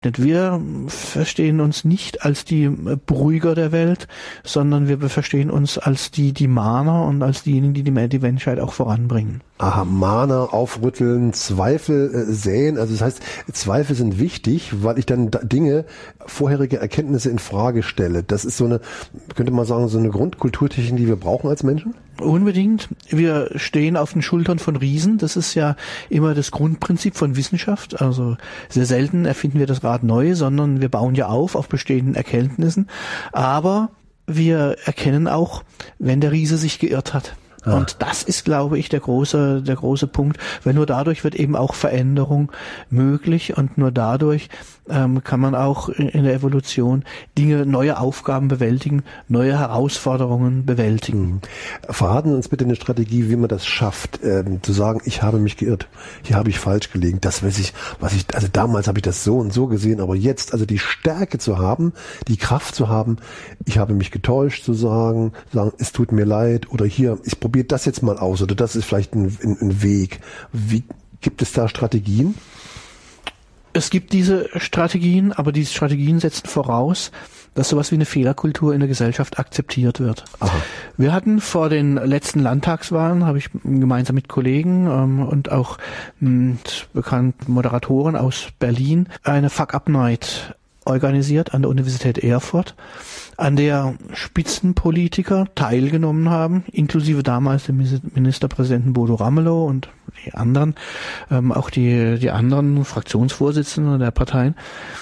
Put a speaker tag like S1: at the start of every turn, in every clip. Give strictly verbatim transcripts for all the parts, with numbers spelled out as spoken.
S1: Wir verstehen uns nicht als die Beruhiger der Welt, sondern wir verstehen uns als die, die Mahner und als diejenigen, die die Menschheit auch voranbringen.
S2: Aha, Mahner, aufrütteln, Zweifel äh, säen. Also das heißt, Zweifel sind wichtig, weil ich dann Dinge, vorherige Erkenntnisse in Frage stelle. Das ist so eine, könnte man sagen, so eine Grundkulturtechnik, die wir brauchen als Menschen?
S1: Unbedingt. Wir stehen auf den Schultern von Riesen. Das ist ja immer das Grundprinzip von Wissenschaft. Also sehr selten erfinden wir das Rad neu, sondern wir bauen ja auf auf bestehenden Erkenntnissen. Aber wir erkennen auch, wenn der Riese sich geirrt hat. Ah. Und das ist, glaube ich, der große, der große Punkt, weil nur dadurch wird eben auch Veränderung möglich und nur dadurch ähm, kann man auch in, in der Evolution Dinge, neue Aufgaben bewältigen, neue Herausforderungen bewältigen.
S2: Mhm. Verraten Sie uns bitte eine Strategie, wie man das schafft, ähm, zu sagen, ich habe mich geirrt, hier habe ich falsch gelegen, das weiß ich, was ich, also damals habe ich das so und so gesehen, aber jetzt, also die Stärke zu haben, die Kraft zu haben, ich habe mich getäuscht, zu sagen, sagen, es tut mir leid oder hier, ich probiere das jetzt mal aus oder das ist vielleicht ein, ein, ein Weg. Wie, gibt es da Strategien?
S1: Es gibt diese Strategien, aber diese Strategien setzen voraus, dass sowas wie eine Fehlerkultur in der Gesellschaft akzeptiert wird. Aha. Wir hatten vor den letzten Landtagswahlen, habe ich gemeinsam mit Kollegen ähm, und auch mit bekannten Moderatoren aus Berlin eine Fuck-Up-Night organisiert an der Universität Erfurt, an der Spitzenpolitiker teilgenommen haben, inklusive damals dem Ministerpräsidenten Bodo Ramelow und die anderen, ähm, auch die, die anderen Fraktionsvorsitzenden der Parteien,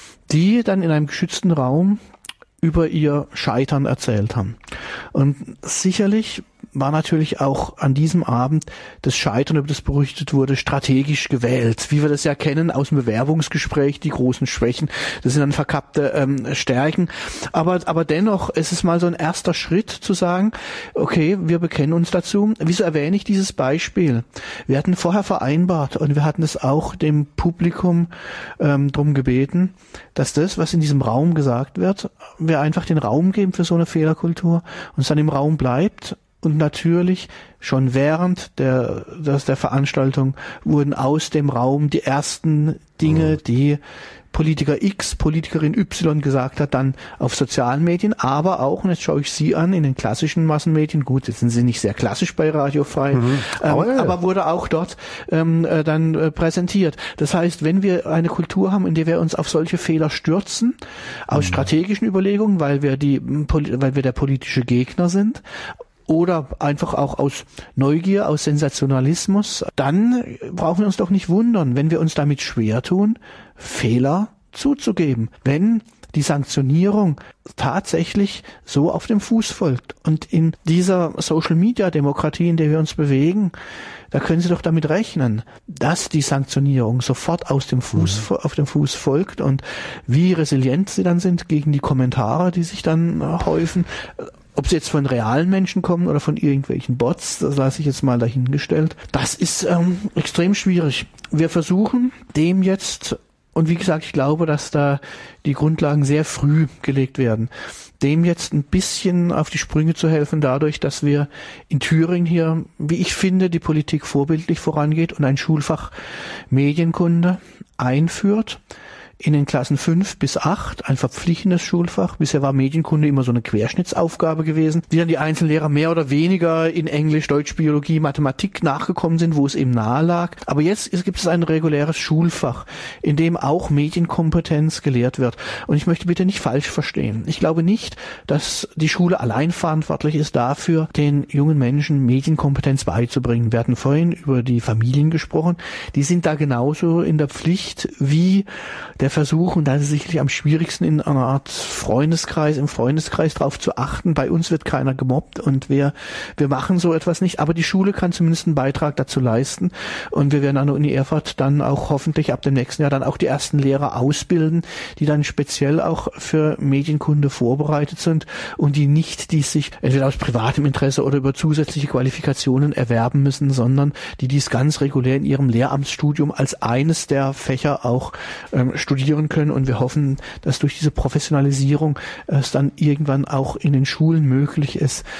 S1: die dann in einem geschützten Raum über ihr Scheitern erzählt haben. Und sicherlich war natürlich auch an diesem Abend das Scheitern, über das berichtet wurde, strategisch gewählt. Wie wir das ja kennen aus dem Bewerbungsgespräch, die großen Schwächen, das sind dann verkappte ähm, Stärken. Aber, aber dennoch, es ist mal so ein erster Schritt zu sagen, okay, wir bekennen uns dazu. Wieso erwähne ich dieses Beispiel? Wir hatten vorher vereinbart und wir hatten es auch dem Publikum ähm, drum gebeten, dass das, was in diesem Raum gesagt wird, wir einfach den Raum geben für so eine Fehlerkultur und es dann im Raum bleibt. Und natürlich schon während der, der, der Veranstaltung wurden aus dem Raum die ersten Dinge, die Politiker X, Politikerin Y gesagt hat, dann auf sozialen Medien, aber auch, und jetzt schaue ich Sie an, in den klassischen Massenmedien, gut, jetzt sind Sie nicht sehr klassisch bei Radio Frei, mhm. ähm, oh, ja. aber wurde auch dort ähm, äh, dann äh, präsentiert. Das heißt, wenn wir eine Kultur haben, in der wir uns auf solche Fehler stürzen, aus mhm. strategischen Überlegungen, weil wir die, weil wir der politische Gegner sind, oder einfach auch aus Neugier, aus Sensationalismus, dann brauchen wir uns doch nicht wundern, wenn wir uns damit schwer tun, Fehler zuzugeben. Wenn die Sanktionierung tatsächlich so auf dem Fuß folgt. Und in dieser Social-Media-Demokratie, in der wir uns bewegen, da können Sie doch damit rechnen, dass die Sanktionierung sofort aus dem Fuß, mhm. auf dem Fuß folgt und wie resilient sie dann sind gegen die Kommentare, die sich dann häufen. Ob sie jetzt von realen Menschen kommen oder von irgendwelchen Bots, das lasse ich jetzt mal dahingestellt. Das ist ähm, extrem schwierig. Wir versuchen dem jetzt, und wie gesagt, ich glaube, dass da die Grundlagen sehr früh gelegt werden, dem jetzt ein bisschen auf die Sprünge zu helfen, dadurch, dass wir in Thüringen hier, wie ich finde, die Politik vorbildlich vorangeht und ein Schulfach Medienkunde einführt. In den Klassen fünf bis acht, ein verpflichtendes Schulfach. Bisher war Medienkunde immer so eine Querschnittsaufgabe gewesen, die dann die einzelnen Lehrer mehr oder weniger in Englisch, Deutsch, Biologie, Mathematik nachgekommen sind, wo es eben nahe lag. Aber jetzt gibt es ein reguläres Schulfach, in dem auch Medienkompetenz gelehrt wird. Und ich möchte bitte nicht falsch verstehen. Ich glaube nicht, dass die Schule allein verantwortlich ist dafür, den jungen Menschen Medienkompetenz beizubringen. Wir hatten vorhin über die Familien gesprochen. Die sind da genauso in der Pflicht wie der Versuch, und da ist es sicherlich am schwierigsten in einer Art Freundeskreis, im Freundeskreis drauf zu achten. Bei uns wird keiner gemobbt und wir, wir machen so etwas nicht, aber die Schule kann zumindest einen Beitrag dazu leisten und wir werden an der Uni Erfurt dann auch hoffentlich ab dem nächsten Jahr dann auch die ersten Lehrer ausbilden, die dann speziell auch für Medienkunde vorbereitet sind und die nicht, die sich entweder aus privatem Interesse oder über zusätzliche Qualifikationen erwerben müssen, sondern die dies ganz regulär in ihrem Lehramtsstudium als eines der Fächer auch ähm, studieren können, und wir hoffen, dass durch diese Professionalisierung es dann irgendwann auch in den Schulen möglich ist,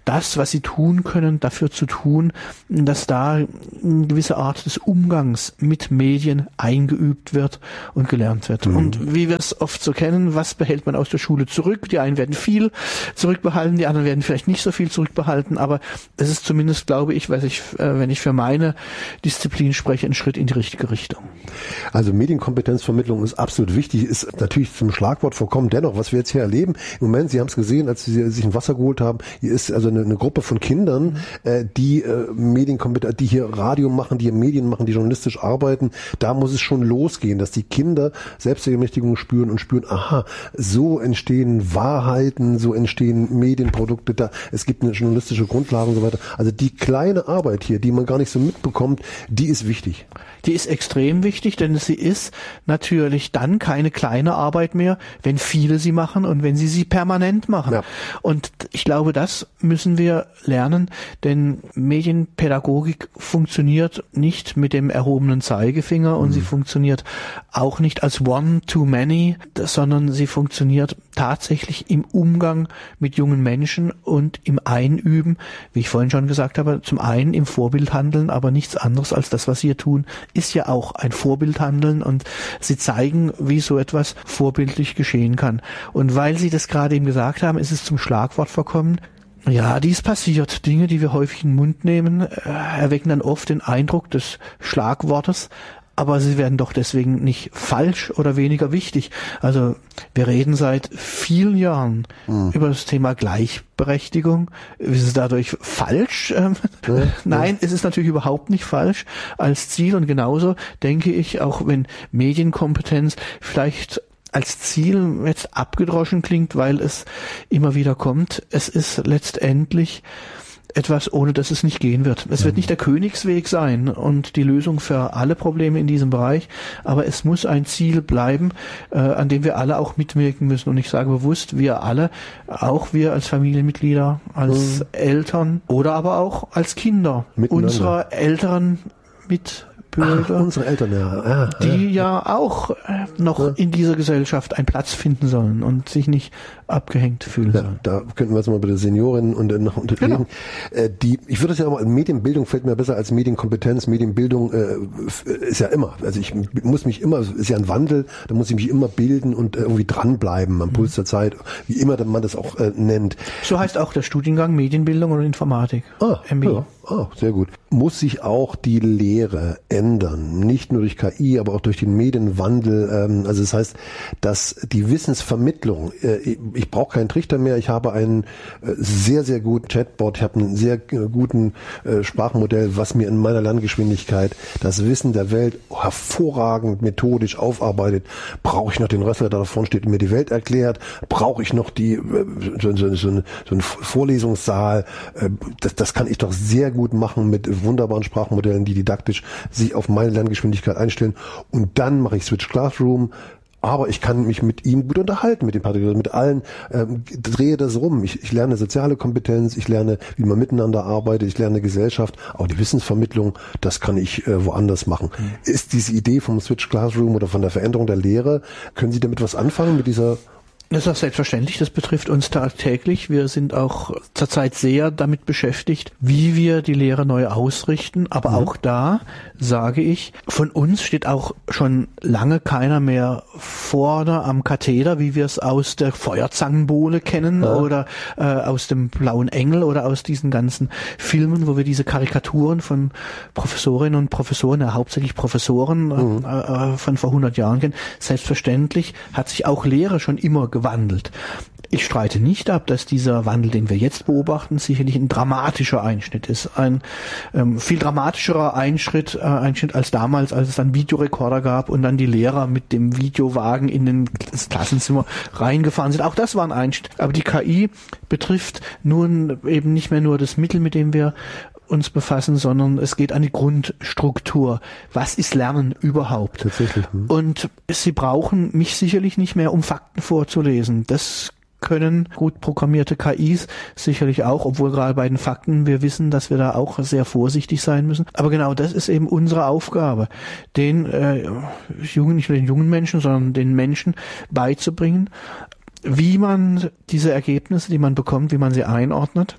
S1: das, was sie tun können, dafür zu tun, dass da eine gewisse Art des Umgangs mit Medien eingeübt wird und gelernt wird. Mhm. Und wie wir es oft so kennen, was behält man aus der Schule zurück? Die einen werden viel zurückbehalten, die anderen werden vielleicht nicht so viel zurückbehalten, aber es ist zumindest, glaube ich, weiß ich, wenn ich für meine Disziplin spreche, ein Schritt in die richtige Richtung.
S2: Also Medienkompetenzvermittlung ist absolut wichtig, ist natürlich zum Schlagwort verkommen. Dennoch, was wir jetzt hier erleben, im Moment, Sie haben es gesehen, als Sie sich ein Wasser geholt haben, hier ist also eine, eine Gruppe von Kindern, äh, die äh, Medienkompetenz, die hier Radio machen, die hier Medien machen, die journalistisch arbeiten. Da muss es schon losgehen, dass die Kinder Selbstermächtigung spüren und spüren, aha, so entstehen Wahrheiten, so entstehen Medienprodukte, da es gibt eine journalistische Grundlage und so weiter. Also die kleine Arbeit hier, die man gar nicht so mitbekommt, die ist wichtig.
S1: Die ist extrem wichtig, denn sie ist natürlich dann keine kleine Arbeit mehr, wenn viele sie machen und wenn sie sie permanent machen. Ja. Und ich glaube, das müssen wir lernen, denn Medienpädagogik funktioniert nicht mit dem erhobenen Zeigefinger und mhm. sie funktioniert auch nicht als One-to-Many, sondern sie funktioniert tatsächlich im Umgang mit jungen Menschen und im Einüben, wie ich vorhin schon gesagt habe, zum einen im Vorbildhandeln, aber nichts anderes als das, was sie hier tun, ist ja auch ein Vorbildhandeln und sie zeigen, wie so etwas vorbildlich geschehen kann. Und weil Sie das gerade eben gesagt haben, ist es zum Schlagwort verkommen. Ja, dies passiert. Dinge, die wir häufig in den Mund nehmen, erwecken dann oft den Eindruck des Schlagwortes, aber sie werden doch deswegen nicht falsch oder weniger wichtig. Also wir reden seit vielen Jahren mhm. über das Thema Gleichberechtigung. Ist es dadurch falsch? Ähm, ja, Nein, ja. Es ist natürlich überhaupt nicht falsch als Ziel. Und genauso denke ich, auch wenn Medienkompetenz vielleicht als Ziel jetzt abgedroschen klingt, weil es immer wieder kommt, es ist letztendlich etwas, ohne das es nicht gehen wird. Es wird nicht der Königsweg sein und die Lösung für alle Probleme in diesem Bereich, aber es muss ein Ziel bleiben, äh, an dem wir alle auch mitwirken müssen. Und ich sage bewusst, wir alle, auch wir als Familienmitglieder, als mhm. Eltern oder aber auch als Kinder unserer älteren Mitbürger.
S2: Ach, unsere Eltern, ja. Ah,
S1: die ja, ja auch äh, noch ja. in dieser Gesellschaft einen Platz finden sollen und sich nicht abgehängt fühlen
S2: ja,
S1: sollen.
S2: Da könnten wir jetzt mal bei den Seniorinnen und äh, noch unterreden. Genau. Äh, die, ich würde es ja auch mal, Medienbildung fällt mir besser als Medienkompetenz. Medienbildung äh, ist ja immer, also ich muss mich immer, ist ja ein Wandel, da muss ich mich immer bilden und äh, irgendwie dranbleiben am Puls der Zeit, wie immer man das auch äh, nennt.
S1: So heißt auch der Studiengang Medienbildung und Informatik.
S2: Ah, M B. Ja. Ah, sehr gut. Muss sich auch die Lehre ändern, nicht nur durch K I, aber auch durch den Medienwandel. Ähm, also das heißt, dass die Wissensvermittlung, äh, ich brauche keinen Trichter mehr, ich habe einen äh, sehr, sehr guten Chatbot, ich habe einen sehr äh, guten äh, Sprachmodell, was mir in meiner Lerngeschwindigkeit das Wissen der Welt hervorragend methodisch aufarbeitet. Brauche ich noch den Rössler, der da vorne steht und mir die Welt erklärt? Brauche ich noch die äh, so, so, so, so einen Vorlesungssaal? Äh, das, das kann ich doch sehr gut machen mit wunderbaren Sprachmodellen, die didaktisch sich auf meine Lerngeschwindigkeit einstellen. Und dann mache ich Switch Classroom, aber ich kann mich mit ihm gut unterhalten, mit den Partikeln, mit allen, ähm, drehe das rum. Ich, ich lerne soziale Kompetenz, ich lerne, wie man miteinander arbeitet, ich lerne Gesellschaft, auch die Wissensvermittlung, das kann ich äh, woanders machen. Mhm. Ist diese Idee vom Switch Classroom oder von der Veränderung der Lehre, können Sie damit was anfangen, mit dieser...
S1: Das ist auch selbstverständlich, das betrifft uns tagtäglich. Wir sind auch zurzeit sehr damit beschäftigt, wie wir die Lehre neu ausrichten. Aber mhm. auch da sage ich, von uns steht auch schon lange keiner mehr vorne am Katheder, wie wir es aus der Feuerzangenbowle kennen ja. oder äh, aus dem Blauen Engel oder aus diesen ganzen Filmen, wo wir diese Karikaturen von Professorinnen und Professoren, ja, hauptsächlich Professoren mhm. äh, von vor hundert Jahren kennen. Selbstverständlich hat sich auch Lehre schon immer gewandelt. Ich streite nicht ab, dass dieser Wandel, den wir jetzt beobachten, sicherlich ein dramatischer Einschnitt ist. Ein ähm, viel dramatischerer Einschnitt, äh, Einschnitt als damals, als es dann Videorekorder gab und dann die Lehrer mit dem Videowagen in den, das Klassenzimmer reingefahren sind. Auch das war ein Einschnitt. Aber die K I betrifft nun eben nicht mehr nur das Mittel, mit dem wir uns befassen, sondern es geht an die Grundstruktur. Was ist Lernen überhaupt?
S2: Tatsächlich. Hm.
S1: Und Sie brauchen mich sicherlich nicht mehr, um Fakten vorzulesen. Das können gut programmierte K Is sicherlich auch, obwohl gerade bei den Fakten wir wissen, dass wir da auch sehr vorsichtig sein müssen. Aber genau das ist eben unsere Aufgabe, den äh, jungen, nicht nur den jungen Menschen, sondern den Menschen beizubringen, wie man diese Ergebnisse, die man bekommt, wie man sie einordnet,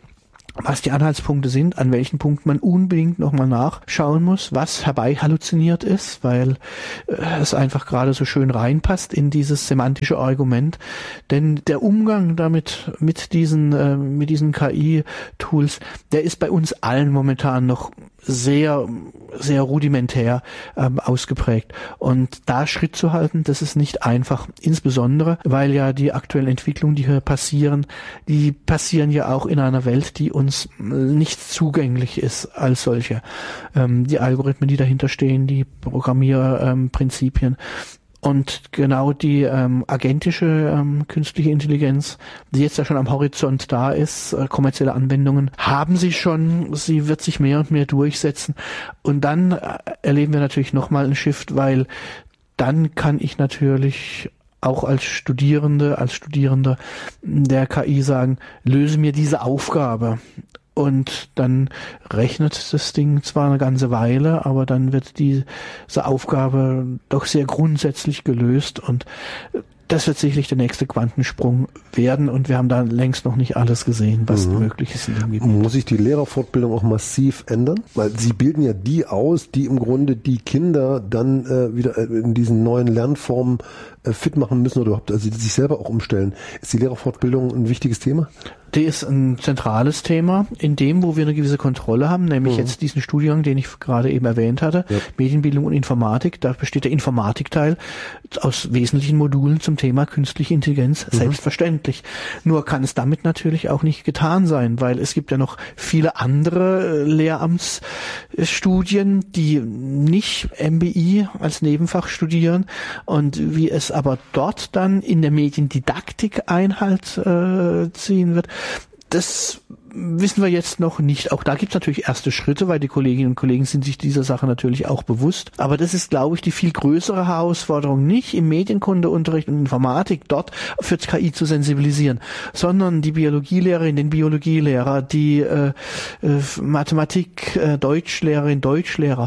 S1: was die Anhaltspunkte sind, an welchen Punkten man unbedingt nochmal nachschauen muss, was herbei halluziniert ist, weil äh, es einfach gerade so schön reinpasst in dieses semantische Argument. Denn der Umgang damit, mit diesen, äh, mit diesen K I-Tools, der ist bei uns allen momentan noch sehr, sehr rudimentär ähm, ausgeprägt. Und da Schritt zu halten, das ist nicht einfach. Insbesondere, weil ja die aktuellen Entwicklungen, die hier passieren, die passieren ja auch in einer Welt, die uns nicht zugänglich ist als solche. Ähm, die Algorithmen, die dahinter stehen, die Programmierprinzipien. Und genau die ähm, agentische ähm, künstliche Intelligenz, die jetzt ja schon am Horizont da ist, äh, kommerzielle Anwendungen, haben sie schon, sie wird sich mehr und mehr durchsetzen. Und dann äh, erleben wir natürlich nochmal einen Shift, weil dann kann ich natürlich auch als Studierende, als Studierender der K I sagen, löse mir diese Aufgabe. Und dann rechnet das Ding zwar eine ganze Weile, aber dann wird diese Aufgabe doch sehr grundsätzlich gelöst und das wird sicherlich der nächste Quantensprung werden und wir haben da längst noch nicht alles gesehen, was mhm. möglich ist in dem Gebiet.
S2: Muss sich die Lehrerfortbildung auch massiv ändern? Weil sie bilden ja die aus, die im Grunde die Kinder dann äh, wieder in diesen neuen Lernformen äh, fit machen müssen oder überhaupt also sich selber auch umstellen. Ist die Lehrerfortbildung ein wichtiges Thema?
S1: Die ist ein zentrales Thema, in dem, wo wir eine gewisse Kontrolle haben, nämlich mhm. jetzt diesen Studiengang, den ich gerade eben erwähnt hatte, ja. Medienbildung und Informatik. Da besteht der Informatikteil aus wesentlichen Modulen zum Thema künstliche Intelligenz, mhm. selbstverständlich. Nur kann es damit natürlich auch nicht getan sein, weil es gibt ja noch viele andere Lehramtsstudien, die nicht M B I als Nebenfach studieren und wie es aber dort dann in der Mediendidaktik Einhalt äh, ziehen wird, das wissen wir jetzt noch nicht. Auch da gibt es natürlich erste Schritte, weil die Kolleginnen und Kollegen sind sich dieser Sache natürlich auch bewusst. Aber das ist, glaube ich, die viel größere Herausforderung, nicht im Medienkundeunterricht und Informatik dort für K I zu sensibilisieren, sondern die Biologielehrerin, den Biologielehrer, die äh, äh, Mathematik, äh, Deutschlehrerin, Deutschlehrer,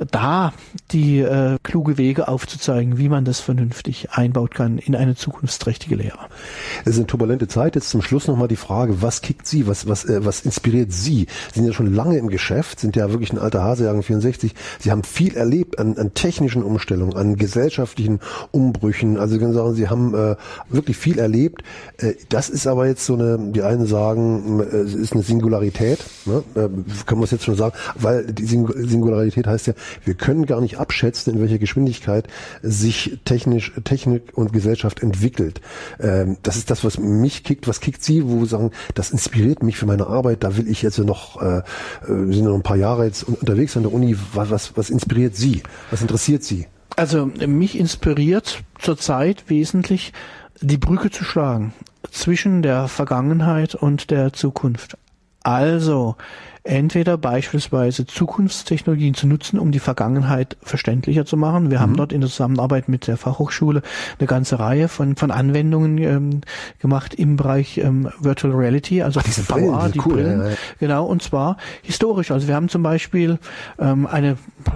S1: da die äh, kluge Wege aufzuzeigen, wie man das vernünftig einbaut kann in eine zukunftsträchtige Lehre.
S2: Es ist eine turbulente Zeit. Jetzt zum Schluss nochmal die Frage, was kickt Sie, was, was Was inspiriert Sie? Sie sind ja schon lange im Geschäft, sind ja wirklich ein alter Hase, Jahrgang vierundsechzig. Sie haben viel erlebt an, an technischen Umstellungen, an gesellschaftlichen Umbrüchen. Also Sie können sagen, Sie haben äh, wirklich viel erlebt. Äh, das ist aber jetzt so eine, die einen sagen, äh, es ist eine Singularität, ne? äh, können wir es jetzt schon sagen, weil die Singularität heißt ja, wir können gar nicht abschätzen, in welcher Geschwindigkeit sich technisch, Technik und Gesellschaft entwickelt. Äh, das ist das, was mich kickt. Was kickt Sie, wo Sie sagen, das inspiriert mich für meine Arbeit, da will ich jetzt noch, äh, wir sind noch ein paar Jahre jetzt unterwegs an der Uni, was, was, was inspiriert Sie? Was interessiert Sie?
S1: Also mich inspiriert zurzeit wesentlich, die Brücke zu schlagen zwischen der Vergangenheit und der Zukunft. Also entweder beispielsweise Zukunftstechnologien zu nutzen, um die Vergangenheit verständlicher zu machen. Wir mhm. haben dort in der Zusammenarbeit mit der Fachhochschule eine ganze Reihe von von Anwendungen ähm, gemacht im Bereich ähm, Virtual Reality, also
S2: Ach, diese V R,
S1: Brillen, die
S2: cool,
S1: Brillen,
S2: ja, ja.
S1: Genau, und zwar historisch. Also wir haben zum Beispiel ähm, eine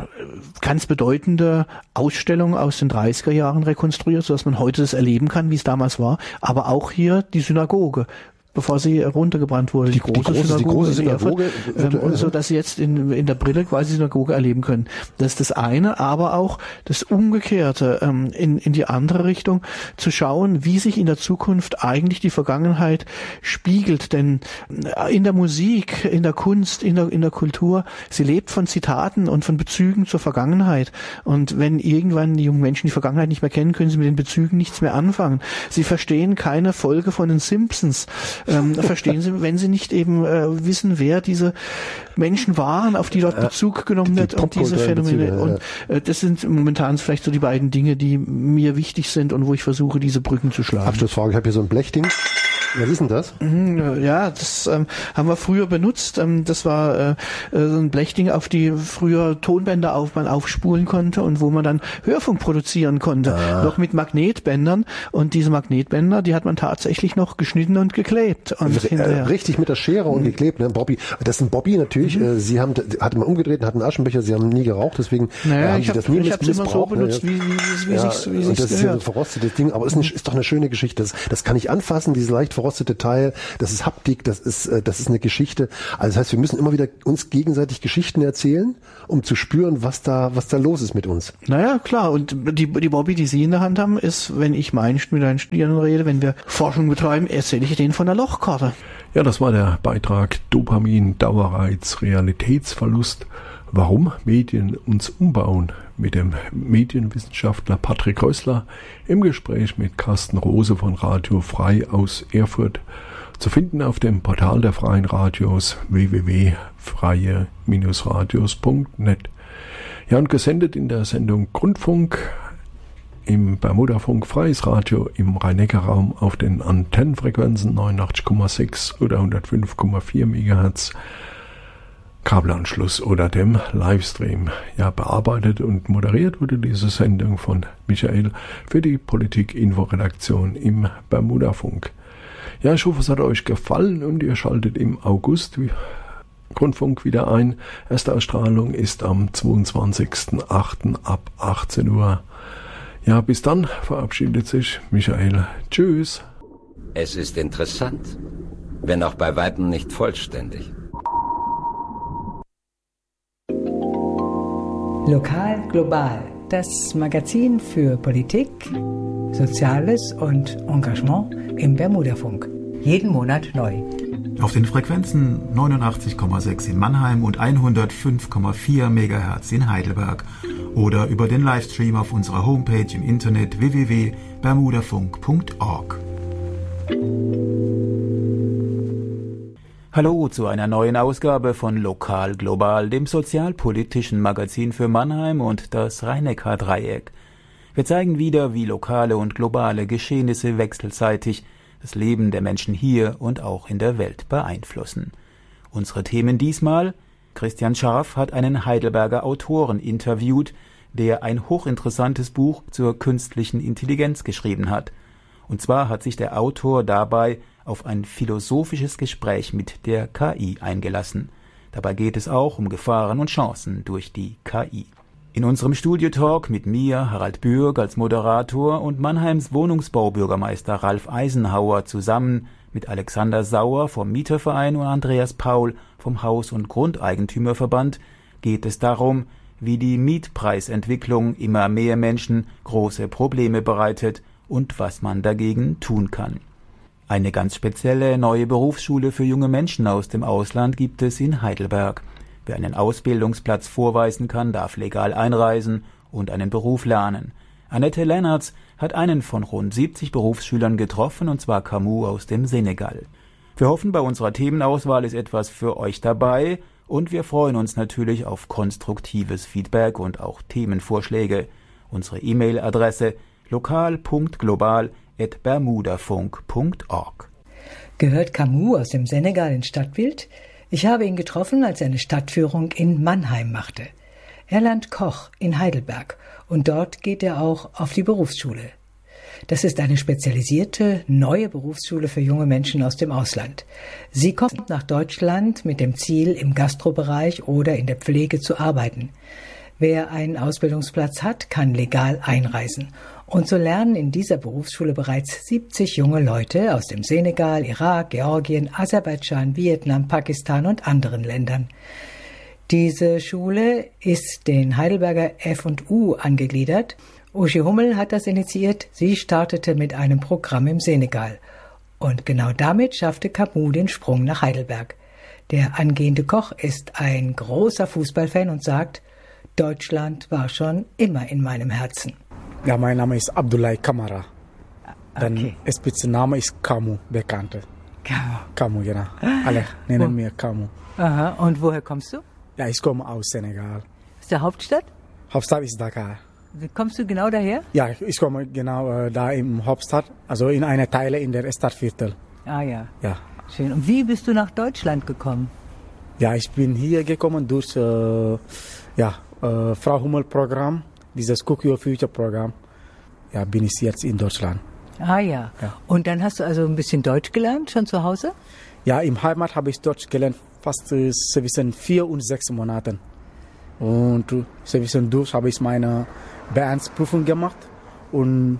S1: ganz bedeutende Ausstellung aus den dreißiger Jahren rekonstruiert, sodass man heute das erleben kann, wie es damals war, aber auch hier die Synagoge, bevor sie runtergebrannt wurde, die, die, große, die große Synagoge, die große Synagoge Erfurt, ähm, so dass sie jetzt in, in der Brille quasi Synagoge erleben können. Das ist das eine, aber auch das Umgekehrte, ähm, in, in die andere Richtung, zu schauen, wie sich in der Zukunft eigentlich die Vergangenheit spiegelt. Denn in der Musik, in der Kunst, in der, in der Kultur, sie lebt von Zitaten und von Bezügen zur Vergangenheit. Und wenn irgendwann die jungen Menschen die Vergangenheit nicht mehr kennen, können sie mit den Bezügen nichts mehr anfangen. Sie verstehen keine Folge von den Simpsons. Ähm, verstehen Sie, wenn Sie nicht eben äh, wissen, wer diese Menschen waren, auf die dort Bezug genommen wird und diese Phänomene. Bezüge, ja. Und äh, das sind momentan vielleicht so die beiden Dinge, die mir wichtig sind und wo ich versuche, diese Brücken zu schlagen.
S2: Abschlussfrage, ich habe hier so ein Blechding. Was ist denn das?
S1: Ja, das ähm, haben wir früher benutzt. Ähm, das war äh, so ein Blechding, auf die früher Tonbänder auf man aufspulen konnte und wo man dann Hörfunk produzieren konnte. Ah. Noch mit Magnetbändern. Und diese Magnetbänder, die hat man tatsächlich noch geschnitten und geklebt. Und
S2: R- richtig mit der Schere und mhm. geklebt, ne? Bobby. Das ist ein Bobby natürlich. Mhm. Sie haben, hat man umgedreht und hatten Aschenbecher. Sie haben nie geraucht, deswegen
S1: naja,
S2: haben
S1: ich
S2: Sie
S1: hab,
S2: das nie
S1: ich hab's immer so benutzt,
S2: ne?
S1: wie, wie, wie, wie
S2: ja,
S1: sich's, wie
S2: und
S1: sich's
S2: das
S1: gehört.
S2: ist ja ein verrostetes Ding, aber es ist, ist doch eine schöne Geschichte. Das, das kann ich anfassen, diese leicht verrostete Teil, das ist Haptik, das ist, äh, das ist eine Geschichte. Also das heißt, wir müssen immer wieder uns gegenseitig Geschichten erzählen, um zu spüren, was da, was da los ist mit uns.
S1: Naja, klar. Und die, die Bobby, die Sie in der Hand haben, ist, wenn ich meinen mit einen Studierenden rede, wenn wir Forschung betreiben, erzähle ich denen von der Lochkarte.
S3: Ja, das war der Beitrag Dopamin, Dauerreiz, Realitätsverlust. Warum Medien uns umbauen, mit dem Medienwissenschaftler Patrick Häusler im Gespräch mit Carsten Rose von Radio Frei aus Erfurt, zu finden auf dem Portal der Freien Radios w w w punkt freie radios punkt net. Ja, und gesendet in der Sendung Grundfunk im Bermudafunk Freies Radio im Rhein-Neckar-Raum auf den Antennenfrequenzen neunundachtzig Komma sechs oder hundertfünf Komma vier Megahertz. Kabelanschluss oder dem Livestream. Ja, bearbeitet und moderiert wurde diese Sendung von Michael für die Politik-Info-Redaktion im Bermudafunk. Ja, ich hoffe, es hat euch gefallen und ihr schaltet im August Grundfunk wieder ein. Erste Ausstrahlung ist am zweiundzwanzigsten achten ab achtzehn Uhr. Ja, bis dann verabschiedet sich Michael. Tschüss.
S4: Es ist interessant, wenn auch bei Weitem nicht vollständig.
S5: Lokal global, das Magazin für Politik, Soziales und Engagement im Bermudafunk. Jeden Monat neu.
S6: Auf den Frequenzen neunundachtzig Komma sechs in Mannheim und hundertfünf Komma vier Megahertz in Heidelberg oder über den Livestream auf unserer Homepage im Internet w w w punkt bermudafunk punkt org.
S7: Hallo zu einer neuen Ausgabe von Lokal Global, dem sozialpolitischen Magazin für Mannheim und das Rhein-Neckar-Dreieck. Wir zeigen wieder, wie lokale und globale Geschehnisse wechselseitig das Leben der Menschen hier und auch in der Welt beeinflussen. Unsere Themen diesmal: Christian Scharf hat einen Heidelberger Autoren interviewt, der ein hochinteressantes Buch zur künstlichen Intelligenz geschrieben hat. Und zwar hat sich der Autor dabei auf ein philosophisches Gespräch mit der K I eingelassen. Dabei geht es auch um Gefahren und Chancen durch die K I. In unserem Studio-Talk mit mir, Harald Bürg, als Moderator und Mannheims Wohnungsbaubürgermeister Ralf Eisenhauer zusammen mit Alexander Sauer vom Mieterverein und Andreas Paul vom Haus- und Grundeigentümerverband geht es darum, wie die Mietpreisentwicklung immer mehr Menschen große Probleme bereitet und was man dagegen tun kann. Eine ganz spezielle neue Berufsschule für junge Menschen aus dem Ausland gibt es in Heidelberg. Wer einen Ausbildungsplatz vorweisen kann, darf legal einreisen und einen Beruf lernen. Annette Lennartz hat einen von rund siebzig Berufsschülern getroffen, und zwar Camus aus dem Senegal. Wir hoffen, bei unserer Themenauswahl ist etwas für euch dabei und wir freuen uns natürlich auf konstruktives Feedback und auch Themenvorschläge. Unsere E-Mail-Adresse lokal punkt global at bermudafunk punkt org.
S5: Gehört Camus aus dem Senegal ins Stadtbild? Ich habe ihn getroffen, als er eine Stadtführung in Mannheim machte. Er lernt Koch in Heidelberg und dort geht er auch auf die Berufsschule. Das ist eine spezialisierte, neue Berufsschule für junge Menschen aus dem Ausland. Sie kommt nach Deutschland mit dem Ziel, im Gastrobereich oder in der Pflege zu arbeiten. Wer einen Ausbildungsplatz hat, kann legal einreisen. Und so lernen in dieser Berufsschule bereits siebzig junge Leute aus dem Senegal, Irak, Georgien, Aserbaidschan, Vietnam, Pakistan und anderen Ländern. Diese Schule ist den Heidelberger F und U angegliedert. Uschi Hummel hat das initiiert. Sie startete mit einem Programm im Senegal. Und genau damit schaffte Camus den Sprung nach Heidelberg. Der angehende Koch ist ein großer Fußballfan und sagt, Deutschland war schon immer in meinem Herzen.
S8: Ja, mein Name ist Abdoulaye Kamara. Dann
S5: Okay.
S8: Spitzname ist Camus, bekannt.
S5: Camus.
S8: Camus, genau. Alle nennen mir Camus.
S5: Aha, und woher kommst du?
S8: Ja, ich komme aus Senegal.
S5: Aus der Hauptstadt?
S8: Hauptstadt ist Dakar.
S5: Kommst du genau daher?
S8: Ja, ich komme genau äh, da im Hauptstadt, also in einer Teile in der Stadtviertel.
S5: Ah ja,
S8: Ja.
S5: schön. Und wie bist du nach Deutschland gekommen?
S8: Ja, ich bin hier gekommen durch äh, ja, äh, Frau Hummel Programm, dieses Cook Your Future Programm. Ja, bin ich jetzt in Deutschland.
S5: Ah ja.
S8: Ja.
S5: Und dann hast du also ein bisschen Deutsch gelernt, schon zu Hause?
S8: Ja, im Heimat habe ich Deutsch gelernt, fast äh, zwischen vier und sechs Monaten. Und äh, zwischendurch habe ich meine Beamtsprüfung gemacht und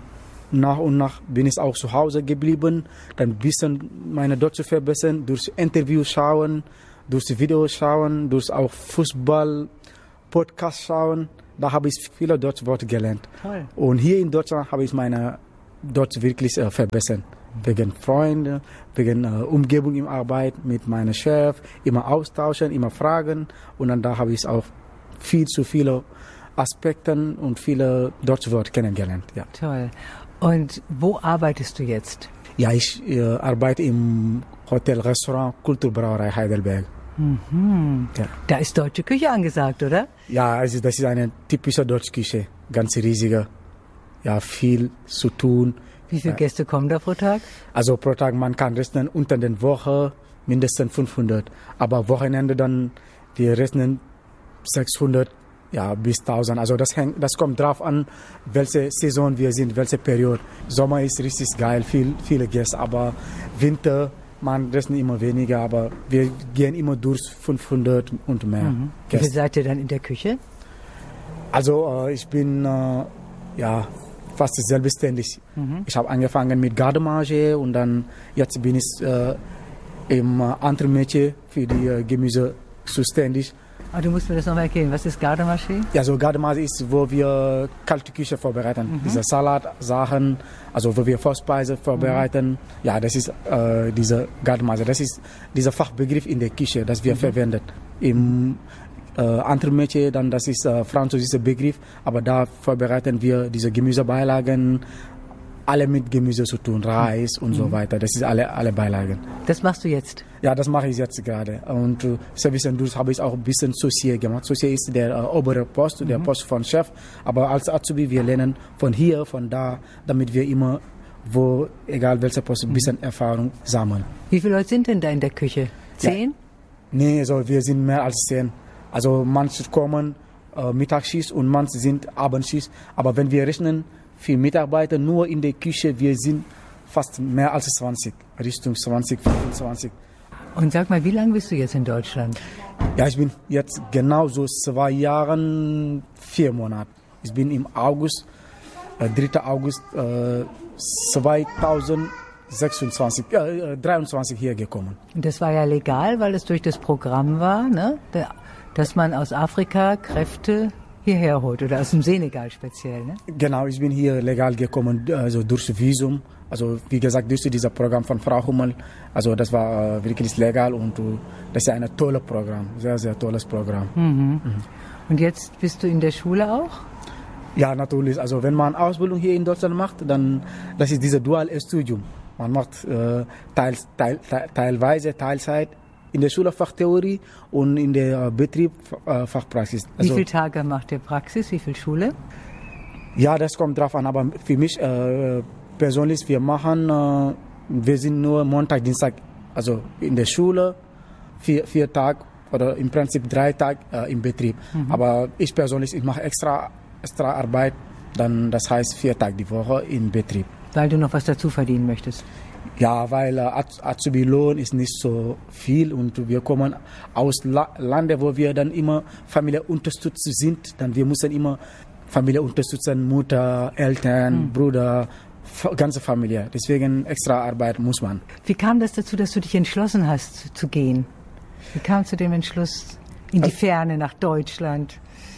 S8: nach und nach bin ich auch zu Hause geblieben, dann ein bisschen meine Deutsche verbessern, durch Interviews schauen, durch Videos schauen, durch auch Fußball, Podcast schauen. Da habe ich viele deutsche Worte gelernt.
S5: Toll.
S8: Und hier in Deutschland habe ich meine Deutsch wirklich äh, verbessert. Wegen Freunden, wegen äh, Umgebung im Arbeit mit meinem Chef, immer austauschen, immer fragen. Und dann da habe ich auch viel zu viele Aspekte und viele deutsche Worte kennengelernt. Ja.
S5: Toll. Und wo arbeitest du jetzt?
S8: Ja, ich äh, arbeite im Hotel, Restaurant, Kulturbrauerei Heidelberg.
S5: Mhm.
S8: Ja.
S5: Da ist deutsche Küche angesagt, oder?
S8: Ja, also das ist eine typische deutsche Küche, ganz riesige. Ja, viel zu tun.
S5: Wie viele
S8: ja.
S5: Gäste kommen da pro Tag?
S8: Also pro Tag, man kann rechnen unter der Woche mindestens fünfhundert. Aber Wochenende dann, wir rechnen sechshundert ja, bis tausend. Also das, hängt, das kommt drauf an, welche Saison wir sind, welche Periode. Sommer ist richtig geil, viel, viele Gäste. Aber Winter, man rechnet immer weniger. Aber wir gehen immer durch fünfhundert und mehr.
S5: Mhm. Wie viel seid ihr dann in der Küche?
S8: Also äh, ich bin äh, ja fast selbstständig. Mhm. Ich habe angefangen mit Gardemage und dann jetzt bin ich äh, im äh, Entremetier für die äh, Gemüse zuständig.
S5: Ah, du musst mir das nochmal erklären. Was ist Gardemage?
S8: Ja, so Gardemage ist, wo wir kalte Küche vorbereiten. Mhm. Diese Salatsachen, also wo wir Vorspeise vorbereiten. Mhm. Ja, das ist äh, diese Gardemage. Das ist dieser Fachbegriff in der Küche, das wir mhm. verwenden. Im Äh, Entremetier, dann das ist äh, französischer Begriff, aber da vorbereiten wir diese Gemüsebeilagen, alle mit Gemüse zu tun, Reis und mhm. so weiter. Das ist alle, alle Beilagen.
S5: Das machst du jetzt?
S8: Ja, das mache ich jetzt gerade. Und äh, Service und Durst habe ich auch ein bisschen Socie gemacht. Socie ist der äh, obere Post, mhm. der Post von Chef. Aber als Azubi, wir lernen von hier, von da, damit wir immer, wo, egal welcher Post, ein bisschen mhm. Erfahrung sammeln.
S5: Wie viele Leute sind denn da in der Küche? Zehn?
S8: Ja. Nee, also wir sind mehr als zehn. Also manche kommen äh, Mittagsschicht und manche sind Abendschicht. Aber wenn wir rechnen, für Mitarbeiter nur in der Küche, wir sind fast mehr als zwanzig, Richtung zwanzig, fünfundzwanzig.
S5: Und sag mal, wie lange bist du jetzt in Deutschland?
S8: Ja, ich bin jetzt genau so zwei Jahre, vier Monate. Ich bin im August, äh, dritter August äh, zweitausendsechsundzwanzig, äh, dreiundzwanzig hier gekommen.
S5: Und das war ja legal, weil es durch das Programm war, ne? Der dass man aus Afrika Kräfte hierher holt oder aus dem Senegal speziell, ne?
S8: Genau, ich bin hier legal gekommen, also durch Visum. Also wie gesagt, durch dieses Programm von Frau Hummel. Also das war äh, wirklich legal und uh, das ist ein tolles Programm, sehr, sehr tolles Programm.
S5: Mhm. Mhm. Und jetzt bist du in der Schule auch?
S8: Ja, natürlich. Also wenn man Ausbildung hier in Deutschland macht, dann das ist dieses Dualstudium. Man macht äh, teils, teil, teil, teilweise Teilzeit in der Schule Fachtheorie und in der Betrieb äh, Fachpraxis.
S5: Also, wie viele Tage macht ihr Praxis? Wie viel Schule?
S8: Ja, das kommt drauf an. Aber für mich äh, persönlich, wir machen, äh, wir sind nur Montag, Dienstag, also in der Schule, vier, vier Tage oder im Prinzip drei Tage äh, im Betrieb. Mhm. Aber ich persönlich, ich mache extra, extra Arbeit, dann das heißt vier Tage die Woche im Betrieb.
S5: Weil du noch was dazu verdienen möchtest?
S8: Ja, weil äh, Azubi-Lohn ist nicht so viel und wir kommen aus La Ländern, wo wir dann immer Familie unterstützt sind. Dann wir müssen immer Familie unterstützen, Mutter, Eltern, mhm. Bruder, ganze Familie. Deswegen extra Arbeit muss man.
S5: Wie kam das dazu, dass du dich entschlossen hast zu gehen? Wie kam zu dem Entschluss in die also, Ferne nach Deutschland?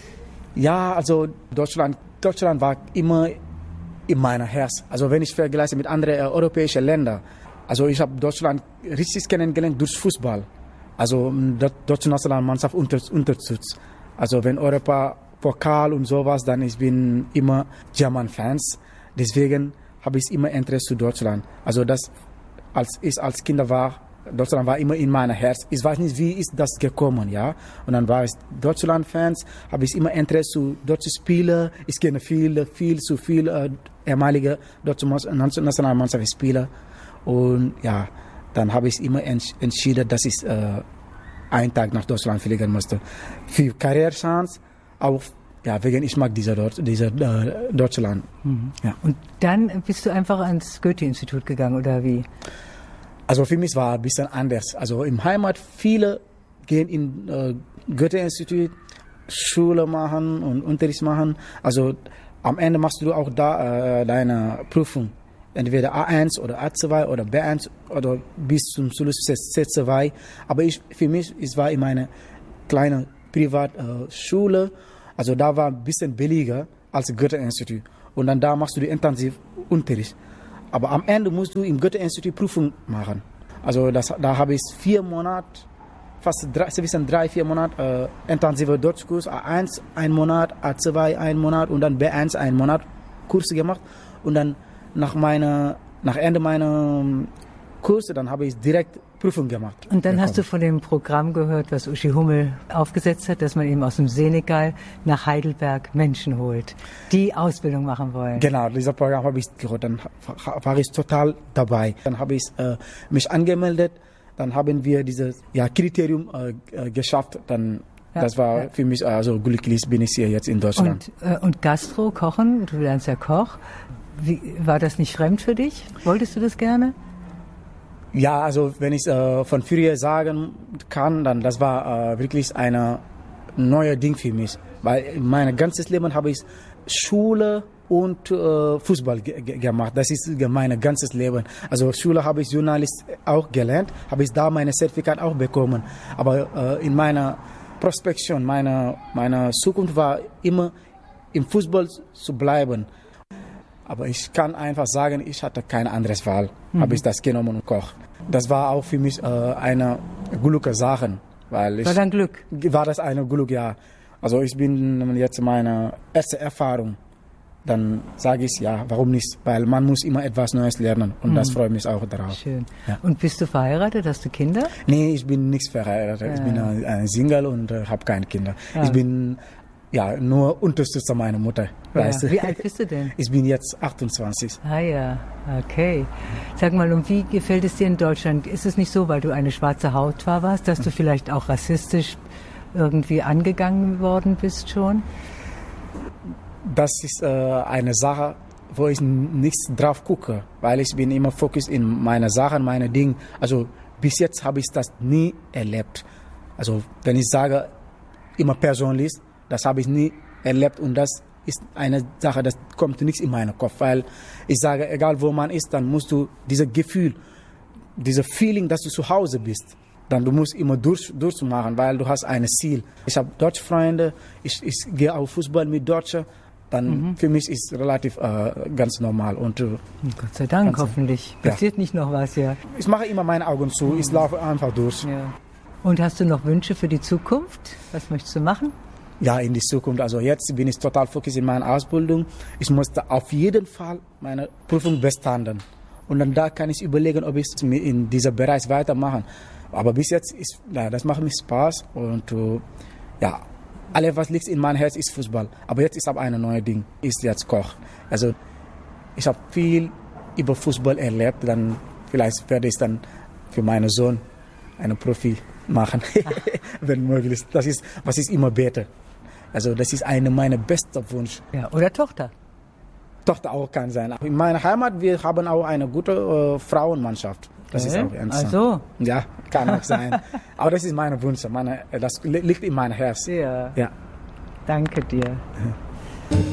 S8: Ja, also Deutschland, Deutschland war immer in meinem Herz. Also wenn ich vergleiche mit anderen äh, europäischen Ländern, also ich habe Deutschland richtig kennengelernt durch Fußball. Also die deutsche Nationalmannschaft unter, unterstützt. Also wenn Europa Pokal und sowas, dann ich bin immer German-Fans. Deswegen habe ich immer Interesse zu Deutschland. Also das, als ich als Kind war, Deutschland war immer in meinem Herz. Ich weiß nicht, wie ist das gekommen, ja. Und dann war ich Deutschland-Fans, habe ich immer Interesse zu deutschen Spielern. Ich kenne viele, viel zu viele äh, ehemalige deutsche Nationalmannschaftsspieler. Und ja, dann habe ich immer ents entschieden, dass ich äh, einen Tag nach Deutschland fliegen musste. Für Karrierechance, auch ja, wegen ich mag dieser, Dort, dieser äh, Deutschland.
S5: Mhm. Ja. Und dann bist du einfach ans Goethe-Institut gegangen, oder wie?
S8: Also für mich war ein bisschen anders. Also im Heimat, viele gehen in äh, Goethe-Institut, Schule machen und Unterricht machen. Also am Ende machst du auch da äh, deine Prüfung. Entweder A eins oder A zwei oder B eins oder bis zum Schluss C zwei. Aber ich, für mich, es war in meiner kleinen Privatschule, äh, also da war ein bisschen billiger als Goethe-Institut. Und dann da machst du die Intensivunterricht. Aber am Ende musst du im Goethe-Institut Prüfung machen. Also das, da habe ich vier Monate, fast drei, zwischen drei, vier Monate äh, intensiver Deutschkurs, A eins ein Monat, A zwei ein Monat und dann B eins ein Monat Kurse gemacht. Und dann nach meiner, nach Ende meiner Kurse, dann habe ich direkt Prüfung gemacht.
S5: Und dann hast du von dem Programm gehört, was Uschi Hummel aufgesetzt hat, dass man eben aus dem Senegal nach Heidelberg Menschen holt, die Ausbildung machen wollen.
S8: Genau, dieses Programm habe ich gehört, dann war ich total dabei. Dann habe ich äh, mich angemeldet, dann haben wir dieses ja, Kriterium äh, geschafft, dann ja, das war ja. für mich, also glücklich bin ich hier jetzt in Deutschland.
S5: Und, äh, und Gastro, Kochen, du lernst ja Koch. Wie, war das nicht fremd für dich? Wolltest du das gerne?
S8: Ja, also wenn ich äh, von früher sagen kann, dann das war äh, wirklich ein neues Ding für mich. Weil mein ganzes Leben habe ich Schule und äh, Fußball ge ge gemacht. Das ist mein ganzes Leben. Also Schule habe ich Journalist auch gelernt, habe ich da mein Zertifikat auch bekommen. Aber äh, in meiner Prospektion, meine, meine Zukunft war immer im Fußball zu bleiben. Aber ich kann einfach sagen, ich hatte keine andere Wahl. Mhm. Habe ich das genommen und Koch. Das war auch für mich äh, eine gute Sache. Weil ich,
S5: war dein Glück?
S8: War das eine Glück, ja. Also ich bin jetzt meine erste Erfahrung. Dann sage ich ja, warum nicht? Weil man muss immer etwas Neues lernen und mhm. das freut mich auch darauf.
S5: Schön.
S8: Ja.
S5: Und bist du verheiratet? Hast du Kinder?
S8: Nee, ich bin nicht verheiratet. Ja. Ich bin ein, ein Single und äh, habe keine Kinder. Ja. Ich bin ja nur Unterstützer meiner Mutter.
S5: Ja.
S8: Weißt du?
S5: Wie alt bist du denn?
S8: Ich bin jetzt achtundzwanzig.
S5: Ah ja, okay. Sag mal, und wie gefällt es dir in Deutschland? Ist es nicht so, weil du eine schwarze Hautfarbe warst, dass du vielleicht auch rassistisch irgendwie angegangen worden bist schon?
S8: Das ist äh, eine Sache, wo ich nichts drauf gucke, weil ich bin immer fokussiert in meine Sachen, meine Dinge. Also bis jetzt habe ich das nie erlebt. Also wenn ich sage, immer persönlich, das habe ich nie erlebt und das ist eine Sache, das kommt nichts in meinen Kopf, weil ich sage, egal wo man ist, dann musst du dieses Gefühl, dieses Feeling, dass du zu Hause bist, dann du musst immer durch, durchmachen, weil du hast ein Ziel. Ich habe deutsche Freunde, ich, ich gehe auf Fußball mit Deutschen, dann mhm. für mich ist es relativ äh, ganz normal. Und, äh,
S5: Gott sei Dank, hoffentlich. Ja. Passiert nicht noch was, ja.
S8: Ich mache immer meine Augen zu, mhm. ich laufe einfach durch.
S5: Ja. Und hast du noch Wünsche für die Zukunft? Was möchtest du machen?
S8: Ja, in die Zukunft. Also jetzt bin ich total fokussiert in meiner Ausbildung. Ich musste auf jeden Fall meine Prüfung bestanden. Und dann da kann ich überlegen, ob ich in diesem Bereich weitermache. Aber bis jetzt ist, ja, das macht mir Spaß. Und uh, ja, alles, was liegt in meinem Herz, ist Fußball. Aber jetzt ist aber ein neues Ding, ist jetzt Koch. Also ich habe viel über Fußball erlebt. Dann vielleicht werde ich dann für meinen Sohn einen Profi machen, wenn möglich. Das ist, was ich immer bete. Also das ist einer meiner besten Wünsche.
S5: Ja, oder Tochter.
S8: Tochter auch kann sein. In meiner Heimat, wir haben auch eine gute äh, Frauenmannschaft. Das okay. ist auch ernst.
S5: Also.
S8: Ja, kann auch sein. Aber das ist mein Wunsch. Meine, das liegt in meinem Herz.
S5: Ja.
S8: Ja.
S5: Danke dir.